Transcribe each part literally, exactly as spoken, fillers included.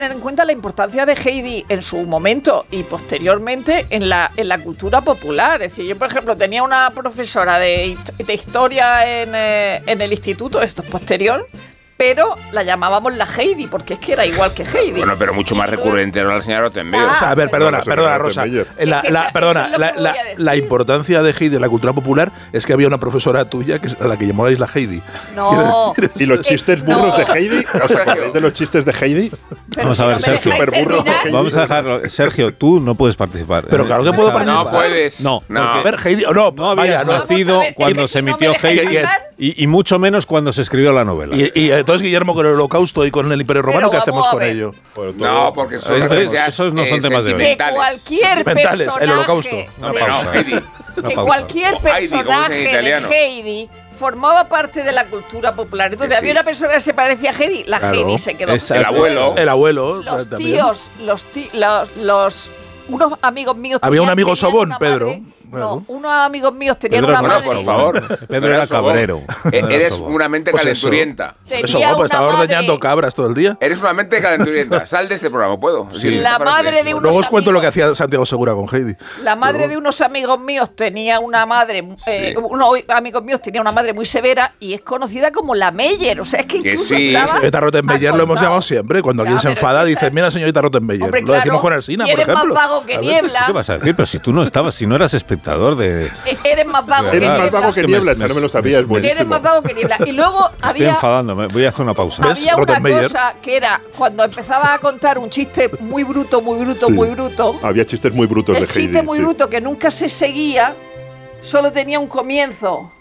tener en cuenta la importancia de Heidi en su momento y posteriormente en la, en la cultura popular. Es decir, yo, por ejemplo, tenía una profesora de, de historia en, eh, en el instituto, esto es posterior, pero la llamábamos la Heidi, porque es que era igual que Heidi. Bueno, pero mucho más recurrente era la señora Rottenmeier. Ah, o sea, a ver, perdona, perdona, Rosa. La, la, perdona, la, la, la importancia de Heidi en la cultura popular es que había una profesora tuya que a la que llamabais la Heidi. No. ¿Y los chistes burros no. de Heidi? ¿Os acordáis de los chistes de Heidi? Pero Vamos a ver, Sergio. Burro de Vamos a dejarlo. Sergio, tú no puedes participar. Pero claro que puedo participar. No puedes. No. no. A ver, Heidi, o no, no habías vaya, nacido ver, cuando no se emitió no Heidi y, y mucho menos cuando se escribió la novela. Y, y entonces, Guillermo, con el Holocausto y con el Imperio Romano, ¿qué hacemos con ello? Pues no, porque son referencias, esos no son eh, temas de hoy. Que cualquier personaje, el Holocausto. Una pausa. Heidi. Que cualquier personaje de Heidi formaba parte de la cultura popular. Entonces, sí. había una persona que se parecía a Heidi, la claro, Heidi se quedó. El abuelo. El abuelo. Los tíos, los, tí, los, los unos amigos míos. Había tenían, un amigo sobón, Pedro. Madre, no, unos amigos míos tenían Pedro una madre. Por favor. Pedro era cabrero. Eres una mente pues calenturienta. Eso, eso pues estaba madre, ordeñando cabras todo el día. Eres una mente calenturienta. Sal de este programa, ¿puedo? Sí. La madre de unos Luego os cuento amigos, lo que hacía Santiago Segura con Heidi. La madre Luego. de unos amigos míos tenía una madre, eh, sí. unos amigos míos tenía una madre muy severa y es conocida como la Meyer. O sea, es que incluso sí. Señorita Rottenmeier lo hemos llamado siempre. Cuando alguien se enfada dice, mira, señorita Rottenmeier. Hombre, lo claro, decimos con Alsina, por ejemplo. Eres más vago que niebla. ¿Qué vas a decir? Pero si tú no estabas, si no eras espectador de... Eres más vago que Eres niebla. más vago que niebla, esa no me lo sabías, buenísimo. Eres más vago que niebla. Y luego había... Estoy enfadándome, voy a hacer una pausa. Había una cosa que era, cuando empezaba a contar un chiste muy bruto, muy bruto, sí. muy bruto... Había chistes muy brutos de Heidi. El chiste muy sí. bruto que nunca se seguía, solo tenía un comienzo.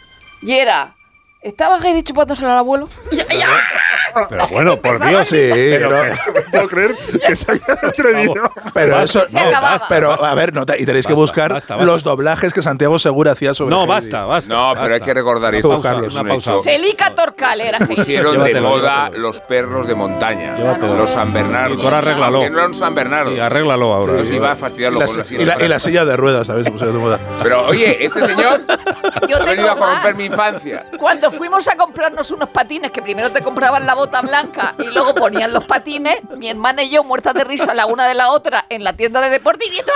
Y era... ¿Estaba Heidi chupándose al abuelo? Ya, ya. Pero bueno, por Dios, sí. Pero, no puedo creer que se haya atrevido. Pero eso, no, basta, pero a ver, no, y tenéis basta, que buscar basta, basta. los doblajes que Santiago Segura hacía sobre No, Heidi. basta, basta. No, pero basta. hay que recordar esto. Una pausa. Celica Torcal era Heidi. Pusieron llévatelo, de moda llévatelo. los perros de montaña. Llévatelo. Los San Bernardo. Y tú ahora arréglalo. Que no eran San Bernardo. Y arréglalo ahora. Entonces iba a fastidiarlo y la, con la silla. Y la, y la silla de ruedas, ¿sabes? Se pusieron de moda. Pero oye, este señor Yo ha venido a corromper más. mi infancia. Cuando fuimos a comprarnos unos patines, que primero te compraban la bota blanca y luego ponían los patines, mi hermana y yo, muertas de risa la una de la otra, en la tienda de deporte, diciendo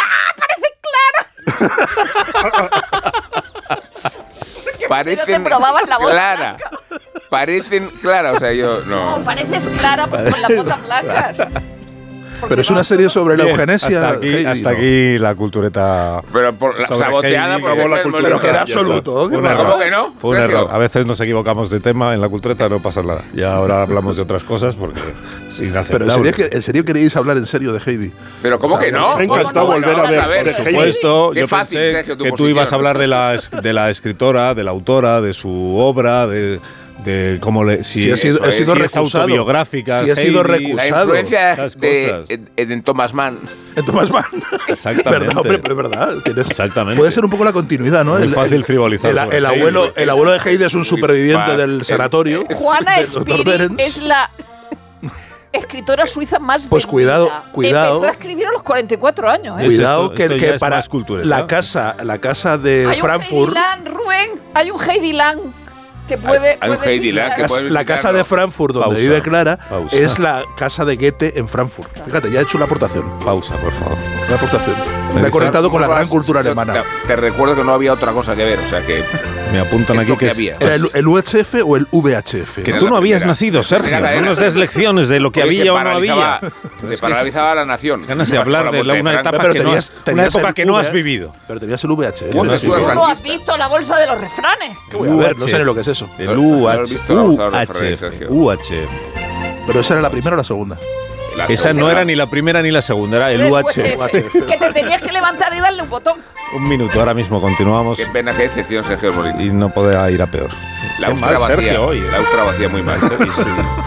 ¡ah, parece Clara! Parecen te probaban la bota Clara. blanca. Parecen Clara, o sea, yo no. No, pareces Clara con las botas blancas. Pero es una serie sobre Bien, la eugenesia. Hasta aquí, Heidi, hasta ¿no? aquí la cultureta. Pero por la saboteada por Heidi, la cultura. Pero que era absoluto. Fue un ¿no? error. ¿Cómo que no? Fue un Sergio. error. A veces nos equivocamos de tema en la cultureta, no pasa nada. Y ahora hablamos de otras cosas porque es inaceptable. Pero ¿en serio, que, ¿en serio queréis hablar en serio de Heidi? Pero ¿cómo O sea, que no? me ha encantado ¿Cómo no? volver a Vamos ver ver. de Por Heidi. supuesto, Qué yo fácil, pensé Sergio, tu que tú posición. ibas a hablar de la, de la escritora, de la autora, de su obra, de, de cómo le, si, Si ha sido, eso ha es, sido si es recusado. autobiográfica. Si ha sido Heidi, La recusado. influencia esas de, cosas. en, en Thomas Mann. En Thomas Mann. Exactamente. ¿Verdad, hombre? Es verdad. Tienes, Exactamente. Puede ser un poco la continuidad, ¿no? Muy el, fácil el, frivolizar El, sobre el, Heidi. abuelo, el abuelo de Heidi es un superviviente fácil. del sanatorio. Juana del doctor Spiri Behrens. es la escritora suiza más Pues vendida. cuidado, cuidado. Empezó a escribir a los cuarenta y cuatro años. ¿eh? Cuidado esto, que, esto que ya es para más cultureta. la casa, la casa de Hay Frankfurt. un Heidi Land, Rubén. Hay un Heidi Land que puede. Hay- hay un puede Heidi Land visitar. que La, puede la casa visitarlo. de Frankfurt, donde Pausa, vive Clara, pausa. es la casa de Goethe en Frankfurt. Fíjate, ya he hecho una aportación. Pausa, por favor. Una aportación. Me he conectado con la gran cultura Te- alemana. Te, te recuerdo que no había otra cosa que ver, o sea que. Me apuntan Es aquí lo que que, había. es, ¿Era el, el U H F o el V H F? que Era tú la no habías primera. nacido, Sergio. La primera No nos era- des lecciones de lo que Oye, había se o no había. paralizaba- Se paralizaba la nación. Ganas de hablar de la- una etapa Pero que no tenías- has, una tenías época el que no V, has ¿eh? vivido. Pero tenías el V H F. Uy, ¿no? me Sí. suena. ¿Tú no has visto la bolsa de los refranes? ¿Qué voy a ver? No sé ni lo que es eso. El No, no U lo he H visto, vamos a verlo, U H Ferrer, F. Sergio. U H F. Pero esa era la primera o la segunda. La Esa segunda. no era ni la primera ni la segunda, era el Del U H F. U H F. Que te tenías que levantar y darle un botón. Un minuto, ahora mismo continuamos Qué pena, qué decepción, Sergio Molina. y no podrá ir a peor. La Qué ostra mal, vacía. Sergio, hoy. La ostra vacía muy mal. Sí, sí.